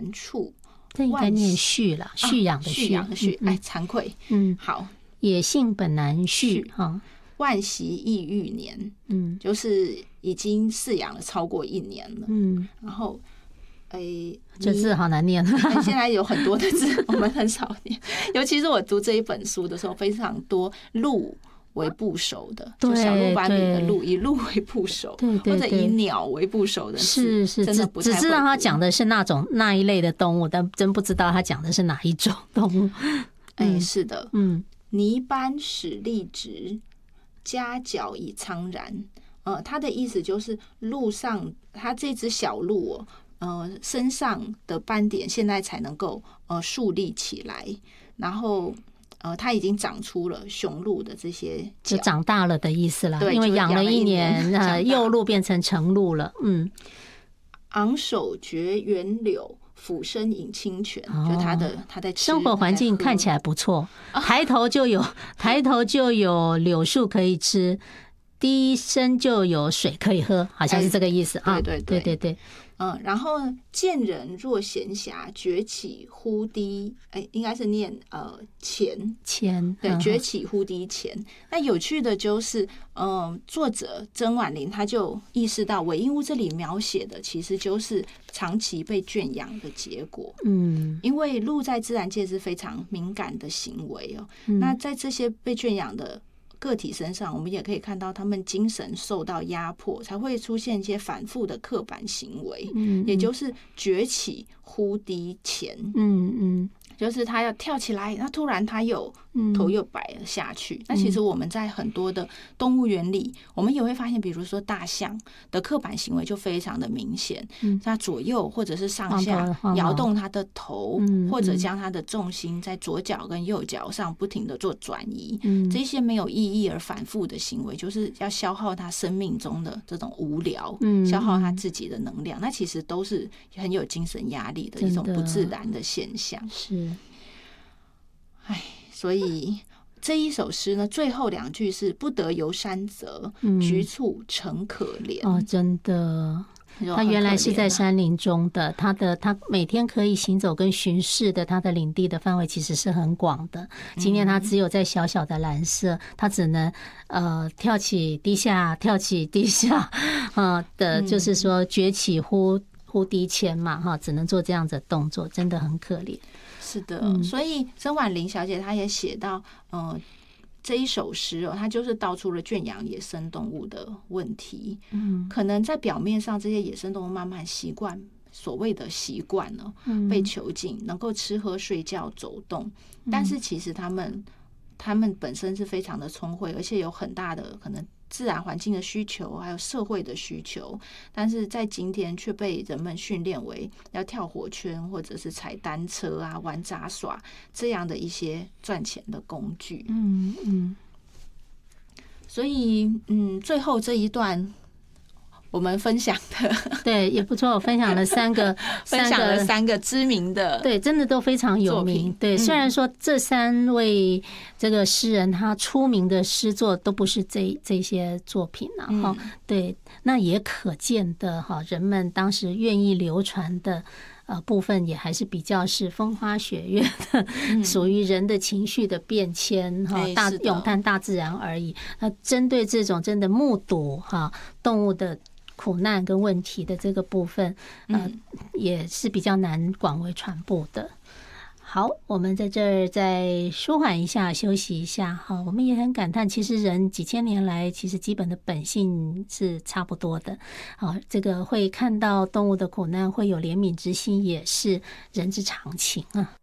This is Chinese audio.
难处。 这应该念畜了，畜养的畜养的畜，惭愧。好， 野性本难畜哈。 万习亦愈年，就是已经饲养了超过1年了。然后， 这字好难念。 现在有很多的字我们很少念，尤其是我读这一本书的时候，非常多鹿为部首的，就小鹿斑比的鹿，以鹿为部首，或者以鸟为部首的， 是真的不太会。只知道他讲的是那一类的动物，但真不知道他讲的是哪一种动物。 是的，泥斑始立直，夹角以苍然。他的意思就是鹿上，他这只小鹿身上的斑点现在才能够竖立起来，然后它已经长出了雄鹿的这些角， 就长大了的意思啦。 对， 因为养了1年，幼鹿变成成鹿了。 昂首绝原柳，俯身饮清泉，就他在吃， 生活环境看起来不错，抬头就有柳树可以吃，低身就有水可以喝，好像是这个意思啊。对。 然后见人若闲暇，崛起忽低，应该是念前，对，崛起忽低前。那有趣的就是，作者曾婉玲他就意识到，韦应物这里描写的其实就是长期被圈养的结果。因为鹿在自然界是非常敏感的行为那在这些被圈养的个体身上，我们也可以看到他们精神受到压迫，才会出现一些反复的刻板行为，也就是崛起忽低前。就是他要跳起来，那突然他又头又摆了下去。那其实我们在很多的动物园里，我们也会发现，比如说大象的刻板行为就非常的明显，它左右或者是上下摇动它的头，或者将它的重心在左脚跟右脚上不停的做转移。这些没有意义而反复的行为，就是要消耗它生命中的这种无聊，消耗它自己的能量。那其实都是很有精神压力的一种不自然的现象。是。所以这一首诗呢，最后2句是不得游山泽，局促诚可怜。真的，他原来是在山林中的，他每天可以行走跟巡视的，他的领地的范围其实是很广的。今天他只有在小小的蓝色，他只能跳起低下，跳起低下的，就是说崛起忽低前嘛，只能做这样子的动作，真的很可怜。是的，所以曾婉玲小姐她也写到，这一首诗她就是道出了圈养野生动物的问题。可能在表面上，这些野生动物慢慢习惯所谓的习惯了，被囚禁，能够吃喝睡觉走动，但是其实他们本身是非常的聪慧，而且有很大的可能自然环境的需求，还有社会的需求，但是在今天却被人们训练为要跳火圈，或者是踩单车啊、玩杂耍这样的一些赚钱的工具。所以最后这一段我们分享的对也不错，我分享了三个知名的，对，真的都非常有名。对，虽然说这3位这个诗人他出名的诗作都不是这些作品啊，对，那也可见的人们当时愿意流传的部分也还是比较是风花雪月的，属于人的情绪的变迁咏叹大自然而已。那针对这种真的目睹动物的苦难跟问题的这个部分，也是比较难广为传播的。好，我们在这儿再舒缓一下，休息一下。好，我们也很感叹，其实人几千年来，其实基本的本性是差不多的。好，这个会看到动物的苦难，会有怜悯之心，也是人之常情啊。